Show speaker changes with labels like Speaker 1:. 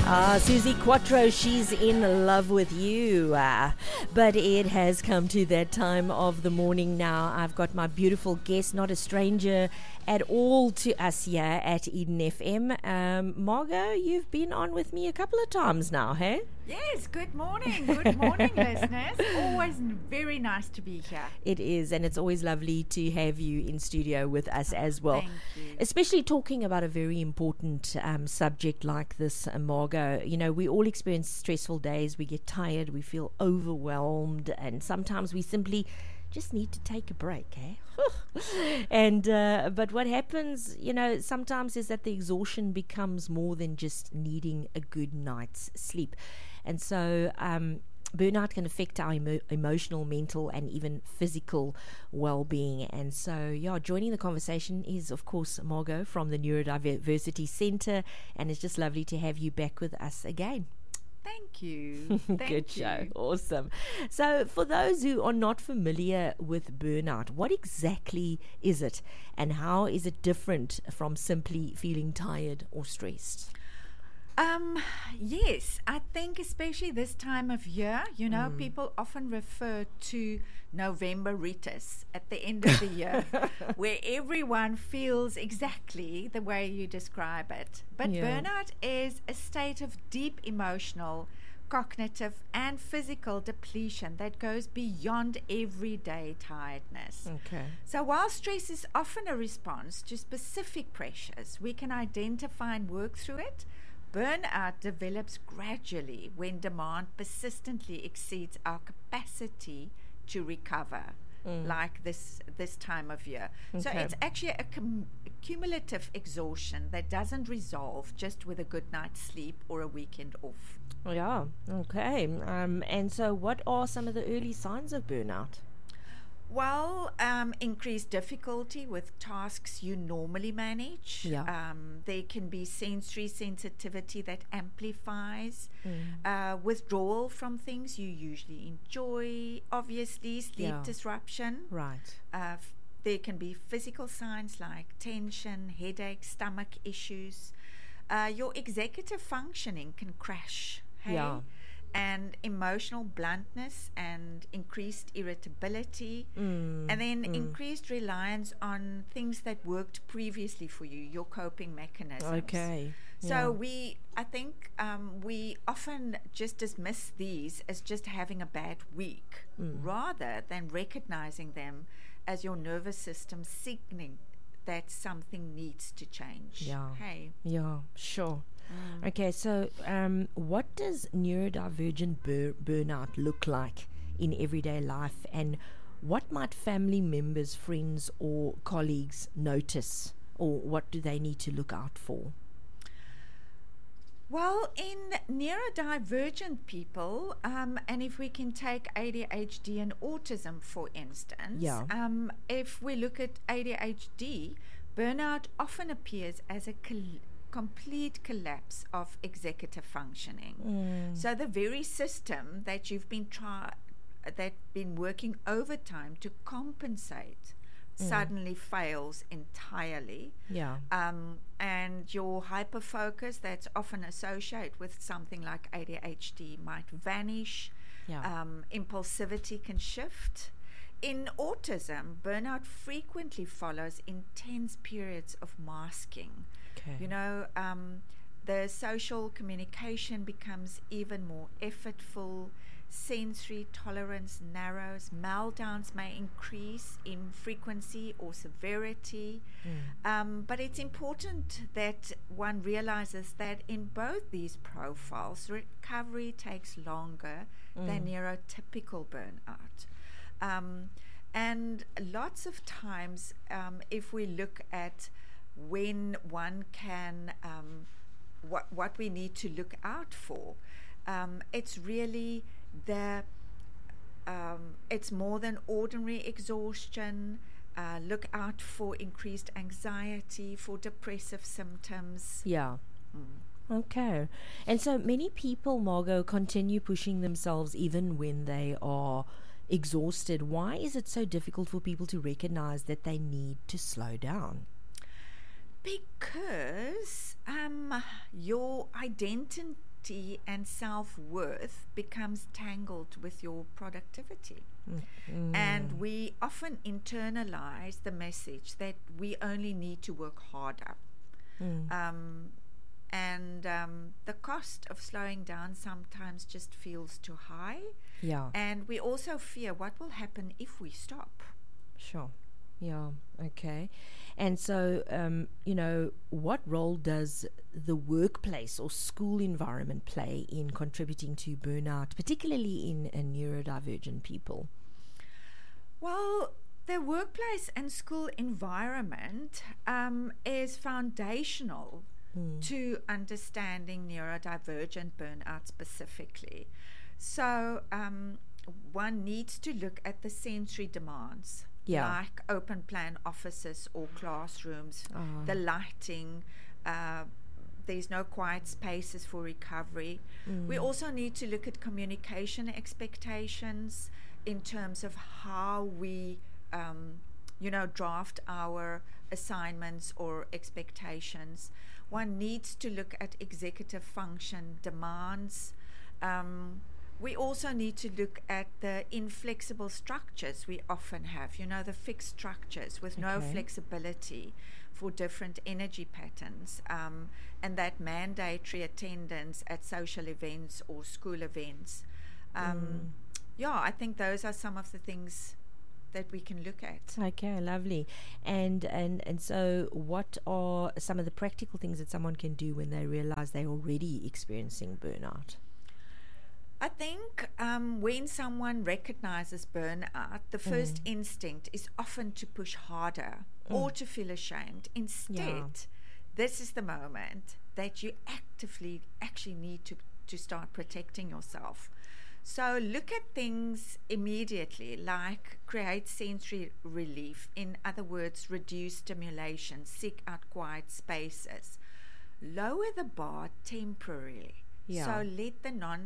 Speaker 1: Susie Quattro, she's in love with you. But it has come to that time of the morning now. I've got my beautiful guest, not a stranger at all to us here at Eden FM. Margot, you've been on with me a couple of times now, hey?
Speaker 2: Yes, good morning. Good morning, listeners. Always very nice to be here.
Speaker 1: It is, and it's always lovely to have you in studio with us as well.
Speaker 2: Thank you.
Speaker 1: Especially talking about a very important subject like this, Margot. You know, we all experience stressful days. We get tired, we feel overwhelmed, and sometimes we simply just need to take a break, eh? And but what happens, you know, sometimes is that the exhaustion becomes more than just needing a good night's sleep. And so burnout can affect our emotional, mental, and even physical well-being. And so, yeah, joining the conversation is, of course, Margot from the Neurodiversity Centre, and it's just lovely to have you back with us again.
Speaker 2: Thank you.
Speaker 1: Good show. Awesome. So for those who are not familiar with burnout, what exactly is it, and how is it different from simply feeling tired or stressed?
Speaker 2: Yes, I think especially this time of year, you know, people often refer to Novemberitis at the end of the year, where everyone feels exactly the way you describe it. But burnout is a state of deep emotional, cognitive, and physical depletion that goes beyond everyday tiredness.
Speaker 1: Okay.
Speaker 2: So while stress is often a response to specific pressures, we can identify and work through it. Burnout develops gradually when demand persistently exceeds our capacity to recover, like this time of year. Okay. So it's actually a cumulative exhaustion that doesn't resolve just with a good night's sleep or a weekend off.
Speaker 1: Yeah, okay. And so what are some of the early signs of burnout?
Speaker 2: Well, increased difficulty with tasks you normally manage.
Speaker 1: Yeah.
Speaker 2: There can be sensory sensitivity that amplifies, withdrawal from things you usually enjoy, obviously sleep disruption.
Speaker 1: Right.
Speaker 2: There can be physical signs like tension, headache, stomach issues. Your executive functioning can crash. Hey? Yeah. And emotional bluntness and increased irritability, and then increased reliance on things that worked previously for you, your coping mechanisms.
Speaker 1: Okay.
Speaker 2: So I think we often just dismiss these as just having a bad week, rather than recognizing them as your nervous system signaling that something needs to change.
Speaker 1: Yeah.
Speaker 2: Hey.
Speaker 1: Yeah, sure. Okay, so what does neurodivergent burnout look like in everyday life, and what might family members, friends, or colleagues notice, or what do they need to look out for?
Speaker 2: Well, in neurodivergent people, and if we can take ADHD and autism, for instance, if we look at ADHD, burnout often appears as a complete collapse of executive functioning. So the very system that you've been working overtime to compensate suddenly fails entirely. Yeah. And your hyperfocus that's often associated with something like ADHD might vanish. Yeah. Impulsivity can shift. In autism, burnout frequently follows intense periods of masking. Okay. You know, the social communication becomes even more effortful, sensory tolerance narrows, meltdowns may increase in frequency or severity. But it's important that one realizes that in both these profiles, recovery takes longer than neurotypical burnout. And lots of times, if we look at when one can, what we need to look out for, it's really it's more than ordinary exhaustion. Look out for increased anxiety, for depressive symptoms.
Speaker 1: Yeah. Okay. And so many people, Margot, continue pushing themselves even when they are exhausted. Why is it so difficult for people to recognize that they need to slow down?
Speaker 2: Because your identity and self-worth becomes tangled with your productivity. And we often internalize the message that we only need to work harder. The cost of slowing down sometimes just feels too high.
Speaker 1: Yeah.
Speaker 2: And we also fear what will happen if we stop.
Speaker 1: Sure. Yeah. Okay. And so, what role does the workplace or school environment play in contributing to burnout, particularly in neurodivergent people?
Speaker 2: Well, the workplace and school environment is foundational to understanding neurodivergent burnout specifically. So one needs to look at the sensory demands, like open plan offices or classrooms, the lighting, there's no quiet spaces for recovery. We also need to look at communication expectations in terms of how we draft our assignments or expectations. One needs to look at executive function demands. We also need to look at the inflexible structures we often have, the fixed structures with no flexibility for different energy patterns, and that mandatory attendance at social events or school events. I think those are some of the things that we can look at.
Speaker 1: Okay, lovely. And so what are some of the practical things that someone can do when they realize they're already experiencing burnout?
Speaker 2: I think when someone recognizes burnout, the first instinct is often to push harder or to feel ashamed. Instead, this is the moment that you actually need to start protecting yourself. So look at things immediately, like create sensory relief. In other words, reduce stimulation, seek out quiet spaces. Lower the bar temporarily. So let the